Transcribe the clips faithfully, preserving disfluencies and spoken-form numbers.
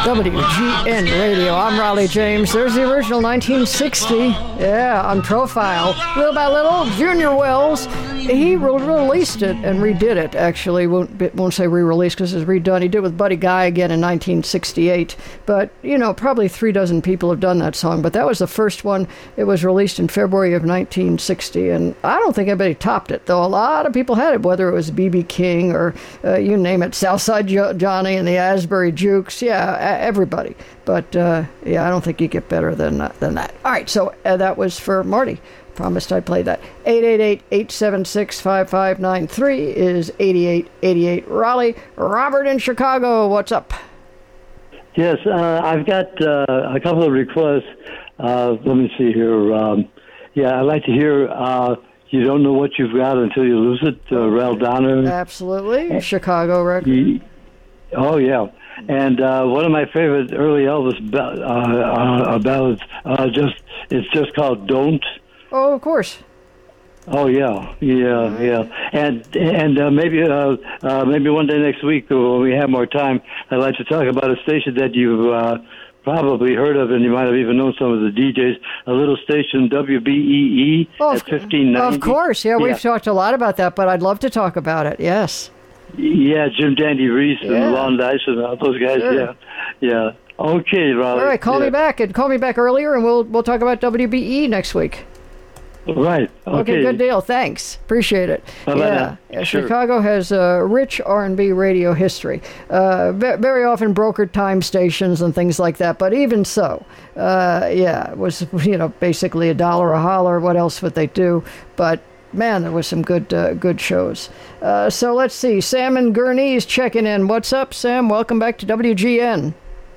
W G N Radio. I'm Raleigh James. There's the original nineteen sixty. Yeah, on Profile. Little by little, Junior Wells, he re- released it and redid it, actually. Won't, won't say re-released because it's redone. He did it with Buddy Guy again in nineteen sixty-eight. But, you know, probably three dozen people have done that song. But that was the first one. It was released in February of nineteen sixty. And I don't think anybody topped it, though a lot of people had it, whether it was B B King or uh, you name it, Southside jo- Johnny and the Asbury Jukes. Yeah, everybody. But, uh, yeah, I don't think you get better than, uh, than that. All right, so uh, that was for Marty. Promised I'd play that. eight eight eight, eight seven six, five five nine three is eighty-eight eighty-eight Raleigh. Robert in Chicago, what's up? Yes, uh, I've got uh, a couple of requests. Uh, let me see here. Um, yeah, I'd like to hear uh, You Don't Know What You've Got Until You Lose It, uh, Rel Donner. Absolutely. Chicago record. Oh, yeah. And uh, one of my favorite early Elvis ba- uh, uh, ballads, uh, just it's just called Don't. Oh, of course. Oh yeah, yeah, yeah, and and uh, maybe uh, uh, maybe one day next week when we have more time, I'd like to talk about a station that you've uh, probably heard of, and you might have even known some of the D Js. A little station, W B E E oh, at fifteen ninety. Of course, yeah, yeah, we've talked a lot about that, but I'd love to talk about it. Yes. Yeah, Jim Dandy Reese yeah. and Lon Dice and all those guys. Sure. Yeah, yeah. Okay, Raleigh. All right, call yeah. me back and call me back earlier, and we'll we'll talk about W B E next week. Right. Okay. Okay, good deal. Thanks. Appreciate it. Bye-bye yeah, now. yeah Sure. Chicago has a rich R and B radio history. Uh, very often brokered time stations and things like that. But even so, uh, yeah, it was, you know, basically a dollar a holler. What else would they do? But man, there was some good uh, good shows. Uh, so let's see. Sam in Gurney's checking in. What's up, Sam? Welcome back to W G N.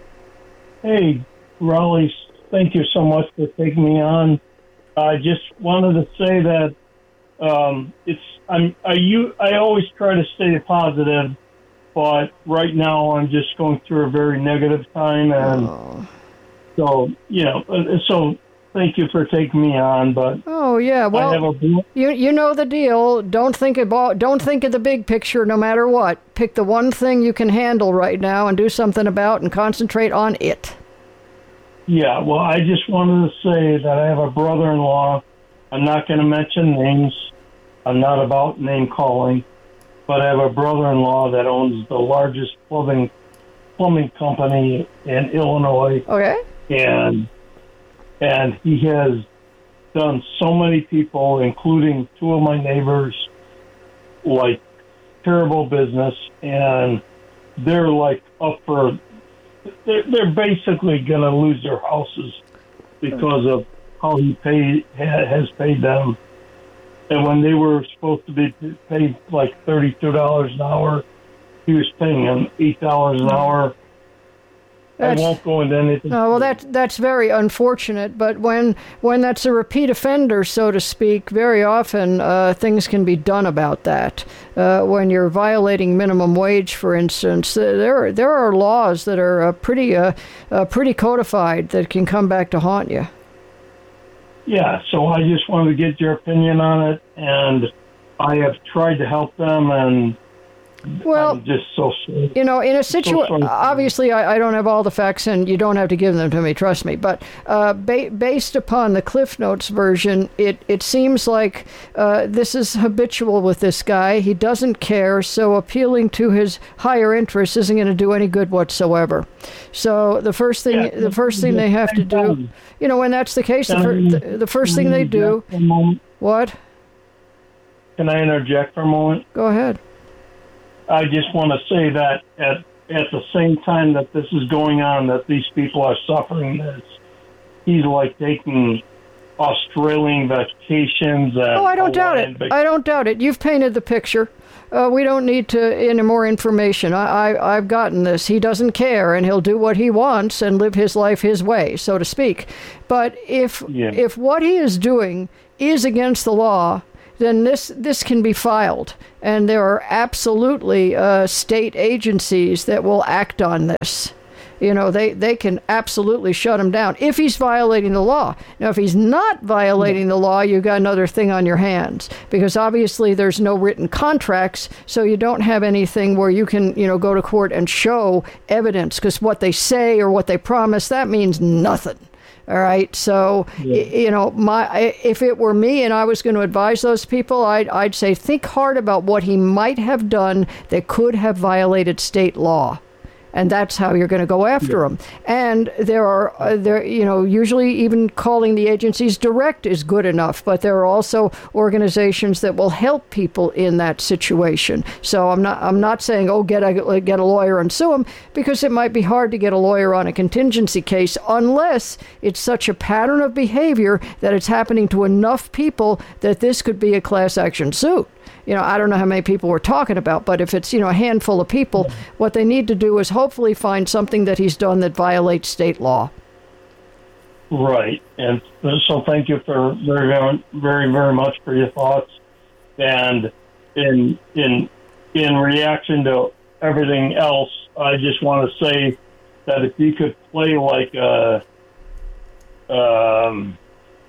Hey, Raleigh. Thank you so much for taking me on. I just wanted to say that um, it's I'm I you I always try to stay positive, but right now I'm just going through a very negative time, and oh. so you know, so thank you for taking me on. But oh yeah, well, I have a, you you know the deal. Don't think about don't think of the big picture, no matter what. Pick the one thing you can handle right now and do something about, and concentrate on it. Yeah, well, I just wanted to say that I have a brother-in-law. I'm not going to mention names. I'm not about name calling, but I have a brother-in-law that owns the largest plumbing plumbing company in Illinois. Okay. And and he has done so many people, including two of my neighbors, like terrible business, and they're like up for. They're, they're basically going to lose their houses because of how he paid has paid them. And when they were supposed to be paid like thirty-two dollars an hour, he was paying them eight dollars an hour. That's, I won't go into anything. Oh, well, that, that's very unfortunate. But when when that's a repeat offender, so to speak, very often uh, things can be done about that. Uh, when you're violating minimum wage, for instance, uh, there, there are laws that are uh, pretty uh, uh, pretty codified that can come back to haunt you. Yeah, so I just wanted to get your opinion on it. And I have tried to help them, and well, I'm just so sorry. You know, in a situation, so obviously I, I don't have all the facts, and you don't have to give them to me, trust me, but uh, ba- based upon the Cliff Notes version, it, it seems like uh, this is habitual with this guy. He doesn't care, so appealing to his higher interests isn't going to do any good whatsoever. So the first thing, Yeah, the first thing they have to do, you know, when that's the case, the, fir- the, the first thing they do, what? Can I interject for a moment? Go ahead. I just want to say that at at the same time that this is going on, that these people are suffering this, he's like taking Australian vacations. And oh, I don't doubt it. Vac- I don't doubt it. You've painted the picture. Uh, we don't need to any more information. I, I, I've gotten this. He doesn't care, and he'll do what he wants and live his life his way, so to speak. But if yeah. if what he is doing is against the law, then this this can be filed, and there are absolutely uh, state agencies that will act on this. You know, they, they can absolutely shut him down if he's violating the law. Now, if he's not violating the law, you've got another thing on your hands, because obviously there's no written contracts, so you don't have anything where you can, you know, go to court and show evidence, because what they say or what they promise, that means nothing. All right. So, yeah. you know, my if it were me and I was going to advise those people, I'd, I'd say think hard about what he might have done that could have violated state law. And that's how you're going to go after them. And there are, uh, there, you know, usually even calling the agencies direct is good enough. But there are also organizations that will help people in that situation. So I'm not, I'm not saying, oh, get a get a lawyer and sue them, because it might be hard to get a lawyer on a contingency case unless it's such a pattern of behavior that it's happening to enough people that this could be a class action suit. You know, I don't know how many people we're talking about, but if it's, you know, a handful of people, what they need to do is hopefully find something that he's done that violates state law. Right. And so thank you for very, very, very much for your thoughts. And in in in reaction to everything else, I just want to say that if you could play like a um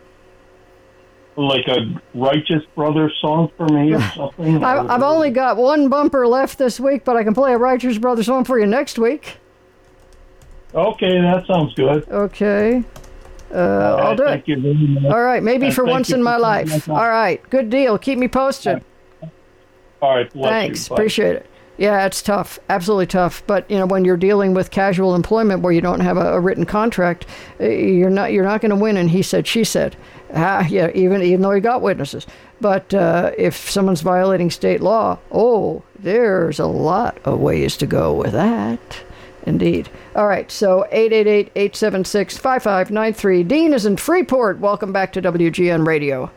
like a Righteous Brothers song for me or something. I've, I've only got one bumper left this week, but I can play a Righteous Brothers song for you next week. Okay, that sounds good. Okay. Uh, right, I'll do thank it. You All right, maybe and for once in my life. All right, good deal. Keep me posted. All right. Thanks. Appreciate it. Yeah, it's tough. Absolutely tough. But, you know, when you're dealing with casual employment where you don't have a, a written contract, you're not you're not going to win. And he said, she said, ah, yeah, even even though he got witnesses. But uh, if someone's violating state law, oh, there's a lot of ways to go with that. Indeed. All right. So eight eight eight, eight seven six, five five nine three. Dean is in Freeport. Welcome back to W G N Radio.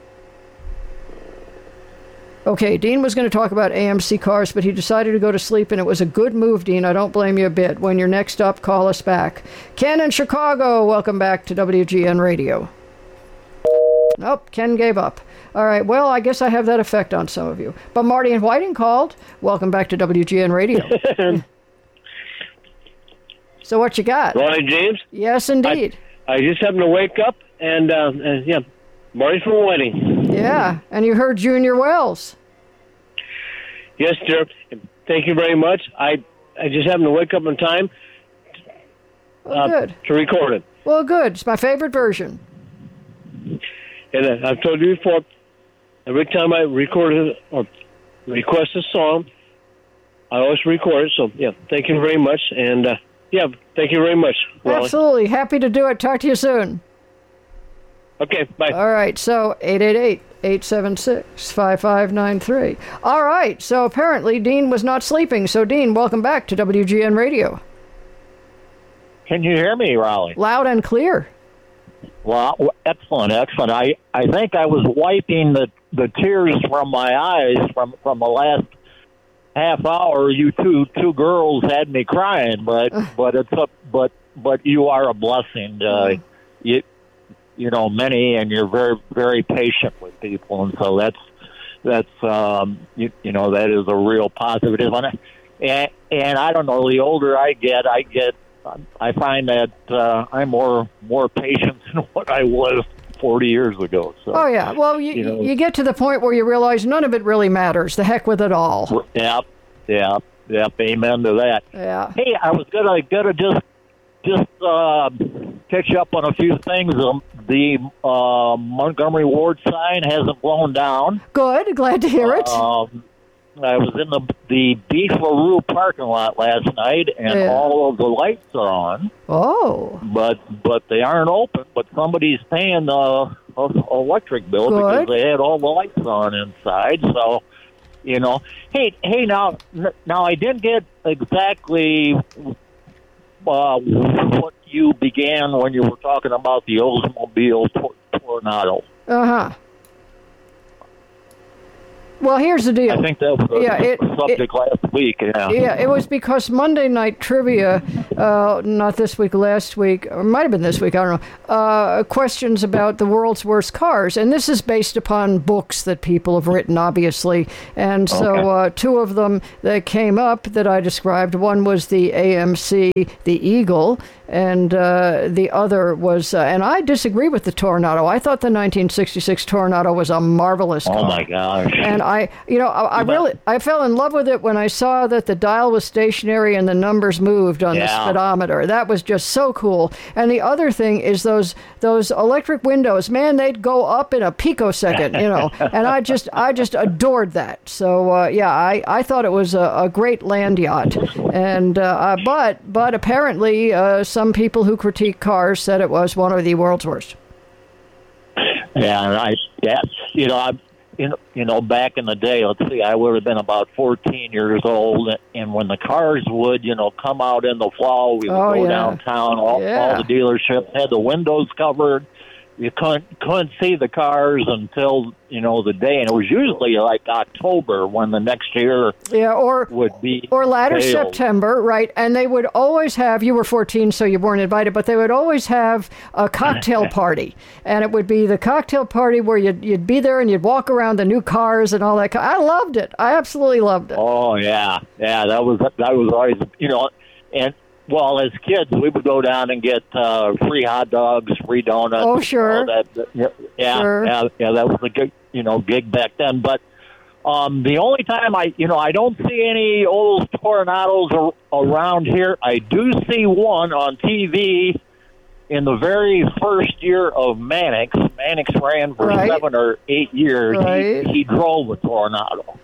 Okay, Dean was going to talk about A M C cars, but he decided to go to sleep, and it was a good move, Dean. I don't blame you a bit. When you're next up, call us back. Ken in Chicago, welcome back to W G N Radio. Nope, Ken gave up. All right, well, I guess I have that effect on some of you. But Marty and Whiting called. Welcome back to W G N Radio. So what you got? Ronnie James? Yes, indeed. I, I just happened to wake up, and, uh, and yeah, Marty from Whiting. Yeah, and you heard Junior Wells. Yes, sir. Thank you very much. I I just happened to wake up in time well, uh, good. to record it. Well, good. It's my favorite version. And uh, I've told you before, every time I record it or request a song, I always record it. So, yeah, thank you very much. And, uh, yeah, thank you very much, Wally. Absolutely. Happy to do it. Talk to you soon. Okay, bye. All right, so eight eight eight, eight seven six, five five nine three. All right, so apparently Dean was not sleeping. So, Dean, welcome back to W G N Radio. Can you hear me, Raleigh? Loud and clear. Well, excellent, excellent. I, I think I was wiping the, the tears from my eyes from, from the last half hour. You two two girls had me crying, but but it's a, but but you are a blessing. Uh, you. You know, many, and you're very, very patient with people, and so that's that's um, you, you know that is a real positive on it. And, and I don't know, the older I get, I get, I find that uh, I'm more more patient than what I was forty years ago. So, oh yeah, well, you you, know, you get to the point where you realize none of it really matters. The heck with it all. Yep, yep, yep. Amen to that. Yeah. Hey, I was gonna gonna just just uh, catch up on a few things. Um, The uh, Montgomery Ward sign hasn't blown down. Good. Glad to hear it. Um, I was in the the Beef LaRue parking lot last night, and yeah. all of the lights are on. Oh. But but they aren't open. But somebody's paying the uh, electric bill Good. because they had all the lights on inside. So, you know, hey hey now now I didn't get exactly uh, what you began when you were talking about the Oldsmobile tor- Tornado. Uh-huh. Well, here's the deal. I think that was a yeah, it, subject it, last week. Yeah. Yeah, it was because Monday Night Trivia, uh, not this week, last week, or it might have been this week, I don't know, uh, questions about the world's worst cars. And this is based upon books that people have written, obviously. And so Okay. uh, two of them that came up that I described, one was the A M C, the Eagle, and uh, the other was, uh, and I disagree with the Tornado. I thought the nineteen sixty-six Tornado was a marvelous car. Oh my gosh! And I, you know, I, I really, I fell in love with it when I saw that the dial was stationary and the numbers moved on Yeah. the speedometer. That was just so cool. And the other thing is those those electric windows. Man, they'd go up in a picosecond, you know. And I just, I just adored that. So uh, yeah, I, I thought it was a, a great land yacht. And uh, but but apparently uh, some people who critique cars said it was one of the world's worst. Yeah, and I, yeah, you know, I, you know, you know, back in the day, let's see, I would have been about fourteen years old, and when the cars would, you know, come out in the fall, we would Oh, go yeah. downtown. All, Yeah. all the dealerships had the windows covered. You couldn't couldn't see the cars until, you know, the day, and it was usually like October when the next year Yeah, or would be or latter sales. September, right? And they would always have, you were fourteen, so you weren't invited, but they would always have a cocktail party. And it would be the cocktail party where you'd, you'd be there and you'd walk around the new cars and all that. I loved it. I absolutely loved it. Oh yeah, yeah. That was that was always, you know, and well, as kids, we would go down and get uh, free hot dogs, free donuts. Oh, sure. all that, that- yeah, yeah, Sure. yeah, yeah. That was a good, you know, gig back then. But um, the only time I, you know, I don't see any old Tornadoes ar- around here. I do see one on T V in the very first year of Mannix. Mannix ran for Right. seven or eight years. Right. He, he drove a Tornado.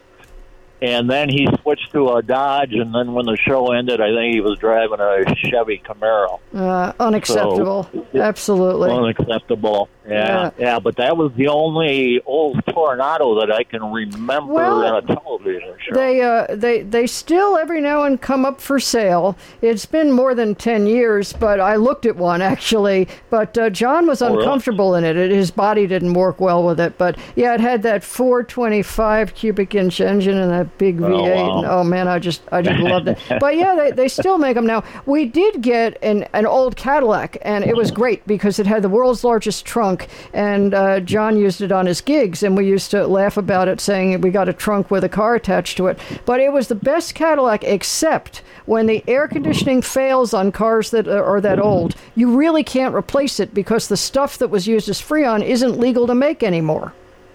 And then he switched to a Dodge, and then when the show ended, I think he was driving a Chevy Camaro. Uh, unacceptable. Absolutely. Unacceptable. Yeah, Yeah. yeah, but that was the only old Tornado that I can remember Well, in a television show. They uh, they they still every now and come up for sale. It's been more than ten years, but I looked at one actually. But uh, John was really? uncomfortable in it. it. His body didn't work well with it. But yeah, it had that four twenty-five cubic inch engine and that big V eight. Oh, wow. And, oh man, I just I just loved it. But yeah, they, they still make them now. We did get an an old Cadillac, and it was great because it had the world's largest trunk. And uh, John used it on his gigs, and we used to laugh about it, saying we got a trunk with a car attached to it. But it was the best Cadillac, except when the air conditioning fails on cars that are that old, you really can't replace it because the stuff that was used as Freon isn't legal to make anymore.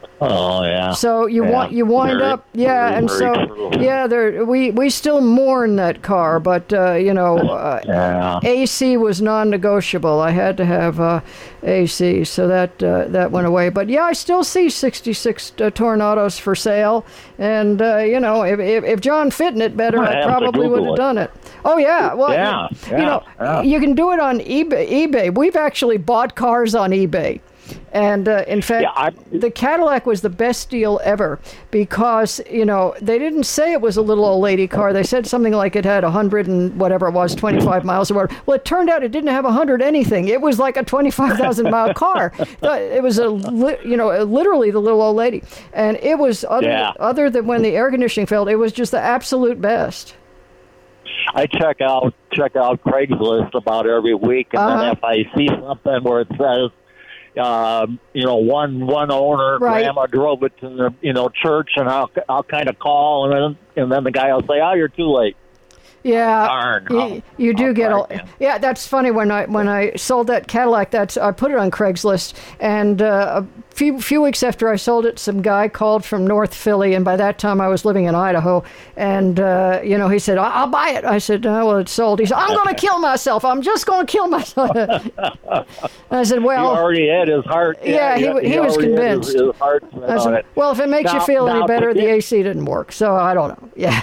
Oh yeah. So you Yeah, want you wind very, up, yeah, very, and very so true. yeah, there we we still mourn that car, but uh, you know, uh, Yeah. A C was non-negotiable. I had to have uh, A C, so that uh, that went away. But yeah, I still see sixty-six uh, Tornadoes for sale, and uh, you know, if, if if John fit in it better, I I have to probably would Google have it. done it. Oh yeah, well, Yeah, you, yeah, you know, yeah. you can do it on eBay. eBay. We've actually bought cars on eBay. And uh, in fact, Yeah, I- the Cadillac was the best deal ever because, you know, they didn't say it was a little old lady car. They said something like it had one hundred and whatever it was, twenty-five miles or whatever. Well, it turned out it didn't have one hundred anything. It was like a twenty-five thousand mile car. It was, a, li- you know, literally the little old lady. And it was, other, Yeah. other than when the air conditioning failed, it was just the absolute best. I check out check out Craigslist about every week, and Uh-huh. then if I see something where it says, um, you know, one one owner, Right. grandma drove it to the you know church, and I'll I'll kind of call, and then and then the guy will say, oh, you're too late. Yeah, Darn. you, I'll- you do I'll get try all. again. Yeah, that's funny. When I when I sold that Cadillac, that's I put it on Craigslist, and uh, a few few weeks after I sold it, some guy called from North Philly, and by that time I was living in Idaho, and uh, you know he said, "I- "I'll buy it." I said, "Oh, well, it's sold." He said, "I'm going to kill myself. I'm just going to kill myself." And I said, He "Well." already had his heart. Yeah, he w- he was already had convinced. His, his heart set I on said, it. well, if it makes you Now- feel any now, better, the forget- A C didn't work, so I don't know. Yeah.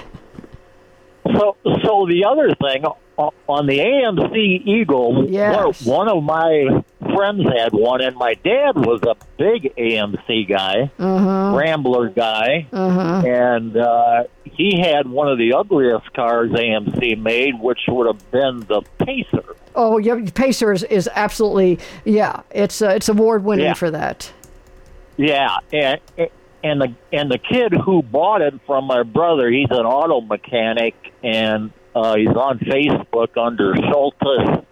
So, so the other thing o- on the A M C Eagle, Yes. one, one of my friends had one, and my dad was a big A M C guy, Uh-huh. Rambler guy, Uh-huh. and uh, he had one of the ugliest cars A M C made, which would have been the Pacer. Oh, yeah, Pacer is, is absolutely, yeah, it's uh, it's award winning Yeah. for that. Yeah, and and the and the kid who bought it from my brother, he's an auto mechanic, and uh, he's on Facebook under Schultes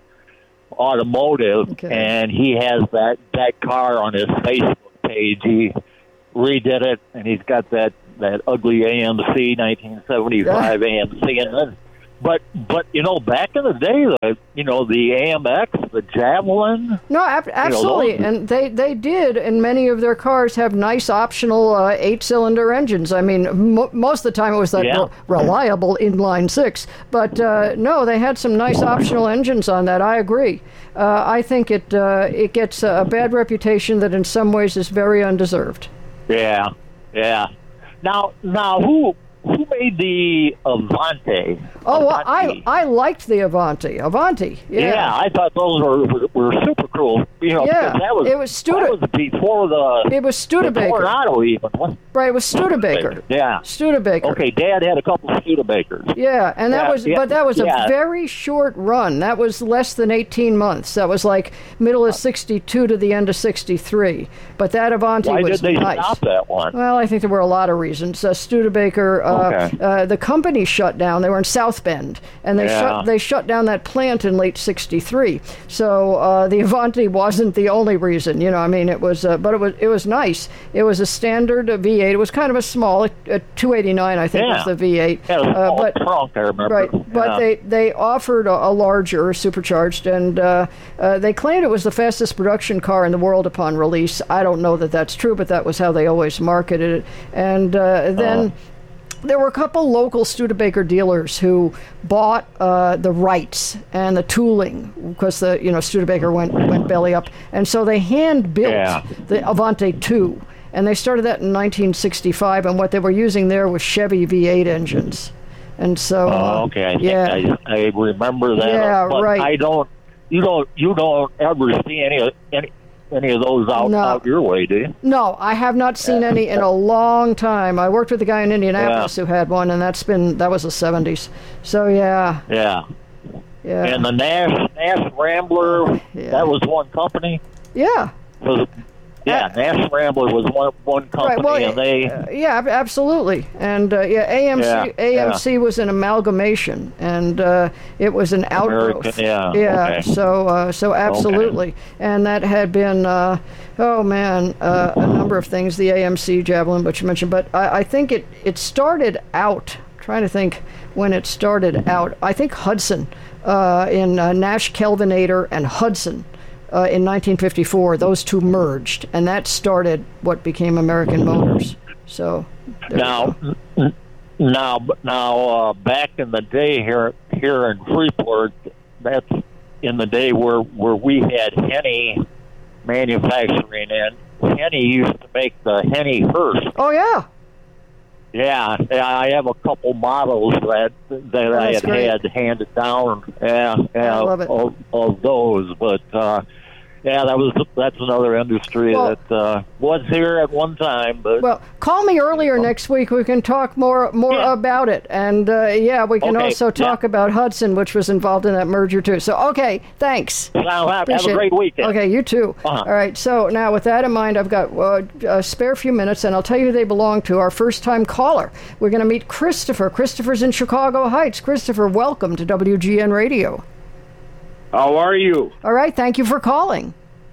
Automotive, okay. and he has that that car on his Facebook page. He redid it, and he's got that that ugly A M C nineteen seventy-five A M C, and then. But, but you know, back in the day, the, you know, the A M X, the Javelin. No, ab- absolutely. You know, and they, they did, and many of their cars have nice optional uh, eight-cylinder engines. I mean, mo- most of the time it was that yeah. re- reliable inline six. But, uh, no, they had some nice optional engines on that. I agree. Uh, I think it uh, it gets a bad reputation that in some ways is very undeserved. Yeah, yeah. Now, now who... Who made the Avanti? Oh, well, I I liked the Avanti. Avanti, yeah. Yeah, I thought those were were, were super cool. You know, yeah, that was it was Stude- that was before the it was Studebaker. The Tornado even. What? Right, it was Studebaker. Yeah, Studebaker. Okay, Dad had a couple of Studebakers. Yeah, and that yeah, was, yeah, but that was yeah. a very short run. That was less than eighteen months. That was like middle of sixty-two to the end of sixty-three. But that Avanti Why was did they nice. stop that one? Well, I think there were a lot of reasons. Uh, Studebaker, uh, okay. uh, the company shut down. They were in South Bend, and they yeah. shut they shut down that plant in late sixty-three. So uh, the Avanti wasn't the only reason. You know, I mean, it was, uh, but it was it was nice. It was a standard uh, V eight. It was kind of a small, uh, two eighty-nine, I think, yeah. was the V eight. Yeah, it was uh, but trunk, I remember. right, yeah. but they they offered a, a larger supercharged, and uh, uh, they claimed it was the fastest production car in the world upon release. I don't know that that's true, but that was how they always marketed it. And uh, then. Uh. There were a couple local Studebaker dealers who bought uh, the rights and the tooling because the you know Studebaker went went belly up, and so they hand built yeah. the Avanti two, and they started that in nineteen sixty-five, and what they were using there was Chevy V eight engines, and so oh, okay, I yeah, think I, I remember that. Yeah, but right. I don't. You don't. You don't ever see any any. Any of those out, no. out your way, do you? No, I have not seen any in a long time. I worked with a guy in Indianapolis yeah. who had one, and that's been that was the seventies. So yeah, yeah, yeah. And the Nash Nash Rambler, yeah. that was one company. Yeah. Was, yeah, uh, Nash Rambler was one one company, right, well, and they. Uh, yeah, absolutely, and uh, yeah, A M C yeah, A M C yeah. was an amalgamation, and uh, it was an outgrowth. American, yeah, yeah. Okay. So uh, so absolutely, okay. and that had been uh, oh man, uh, a number of things. The A M C Javelin, which you mentioned, but I, I think it it started out. Trying to think when it started out. I think Hudson uh, in uh, Nash Kelvinator and Hudson. Uh, in nineteen fifty-four, those two merged, and that started what became American Motors. So now, now, now, uh, back in the day here, here in Freeport, that's in the day where where we had Henny manufacturing, and Henny used to make the Henny hearse. Oh yeah. Yeah, I have a couple models that that oh, I had great. had handed down, yeah, yeah, I love it. Of, of those. But uh, yeah, that was that's another industry well, that uh, was here at one time. But well, call me earlier next week. We can talk more more yeah. about it, and uh, yeah, we can okay. also talk yeah. about Hudson, which was involved in that merger too. So okay, thanks. Now have, have a great weekend. Okay, you too. Uh-huh. All right. So now, with that in mind, I've got uh, a spare few minutes, and I'll tell you who they belong to. Our first-time caller. We're going to meet Christopher. Christopher's in Chicago Heights. Christopher, welcome to W G N Radio. How are you? All right. Thank you for calling.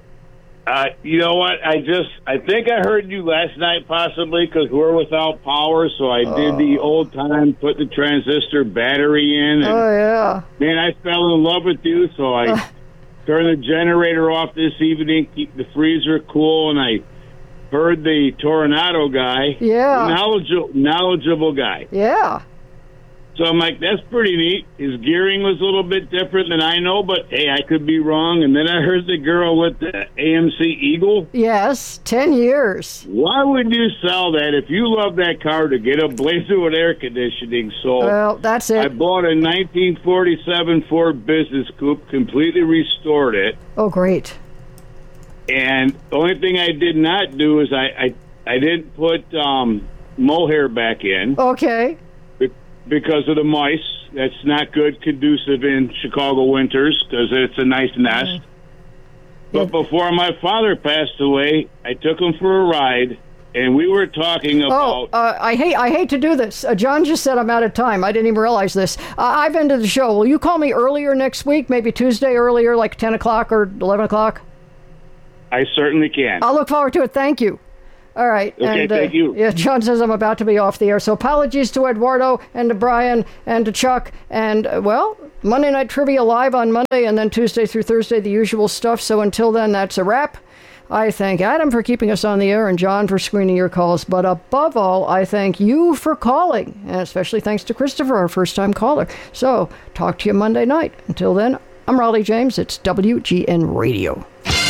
Uh, you know what? I just, I think I heard you last night possibly because we're without power, so I oh. did the old time, put the transistor battery in. And, oh, yeah. Man, I fell in love with you, so I uh. turned the generator off this evening, keep the freezer cool, and I heard the Tornado guy. Yeah. Knowledgeable, knowledgeable guy. Yeah. So I'm like, that's pretty neat. His gearing was a little bit different than I know, but hey, I could be wrong. And then I heard the girl with the A M C Eagle. Yes, ten years. Why would you sell that if you love that car to get a blazer with air conditioning? So well, that's it. I bought a nineteen forty-seven Ford Business Coupe, completely restored it. Oh, great. And the only thing I did not do is I, I, I didn't put um, mohair back in. Okay. Because of the mice. That's not good conducive in Chicago winters because it's a nice nest. Mm. But yeah. Before my father passed away, I took him for a ride, and we were talking about. Oh, uh, I hate I hate to do this. Uh, John just said I'm out of time. I didn't even realize this. Uh, I've ended the show. Will you call me earlier next week? Maybe Tuesday earlier, like ten o'clock or eleven o'clock? I certainly can. I'll look forward to it. Thank you. All right. Okay, and, uh, thank you. Yeah, John says I'm about to be off the air. So apologies to Eduardo and to Brian and to Chuck. And, uh, well, Monday Night Trivia live on Monday and then Tuesday through Thursday, the usual stuff. So until then, that's a wrap. I thank Adam for keeping us on the air and John for screening your calls. But above all, I thank you for calling. And especially thanks to Christopher, our first-time caller. So talk to you Monday night. Until then, I'm Raleigh James. It's W G N Radio.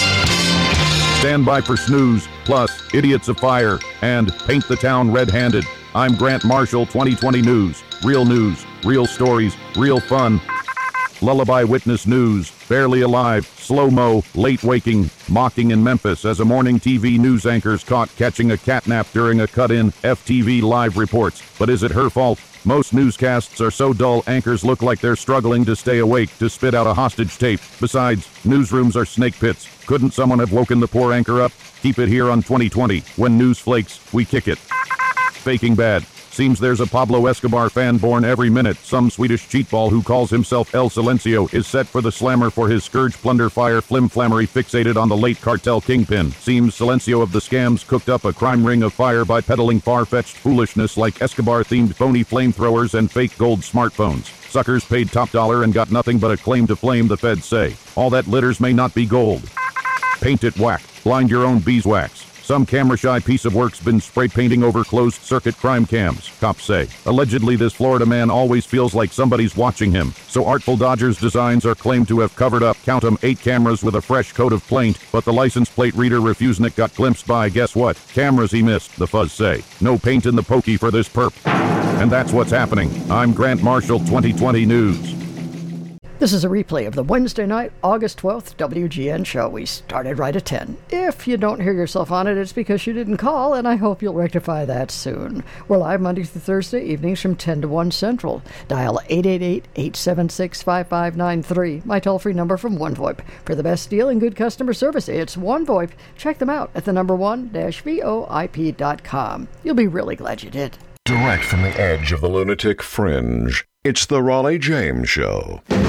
Stand by for Snooze, plus Idiots of Fire, and Paint the Town Red-Handed. I'm Grant Marshall, twenty twenty News. Real news, real stories, real fun. Lullaby Witness News, Barely Alive, Slow-Mo, Late Waking, Mocking in Memphis as a morning T V news anchor's caught catching a catnap during a cut-in. F T V Live reports. But is it her fault? Most newscasts are so dull, anchors look like they're struggling to stay awake to spit out a hostage tape. Besides, newsrooms are snake pits. Couldn't someone have woken the poor anchor up? Keep it here on twenty twenty. When news flakes, we kick it. Faking Bad. Seems there's a Pablo Escobar fan born every minute. Some Swedish cheatball who calls himself El Silencio is set for the slammer for his scourge plunder fire flimflammery fixated on the late cartel kingpin. Seems Silencio of the scams cooked up a crime ring of fire by peddling far-fetched foolishness like Escobar-themed phony flamethrowers and fake gold smartphones. Suckers paid top dollar and got nothing but a claim to flame, the feds say. All that glitters may not be gold. Paint it whack. Blind your own beeswax. Some camera-shy piece of work's been spray painting over closed-circuit crime cams, cops say. Allegedly, this Florida man always feels like somebody's watching him. So Artful Dodgers designs are claimed to have covered up, count 'em, eight cameras with a fresh coat of paint, but the license plate reader Refusenik got glimpsed by, guess what? Cameras he missed, the fuzz say. No paint in the pokey for this perp. And that's what's happening. I'm Grant Marshall, twenty twenty News. This is a replay of the Wednesday night, August twelfth W G N show. We started right at ten. If you don't hear yourself on it, it's because you didn't call, and I hope you'll rectify that soon. We're live Monday through Thursday evenings from ten to one Central. Dial eight eight eight, eight seven six, five five nine three, my toll-free number from OneVoIP. For the best deal and good customer service, it's OneVoIP. Check them out at the number one dash V O I P dot com. You'll be really glad you did. Direct from the edge of the lunatic fringe, it's the Raleigh James Show.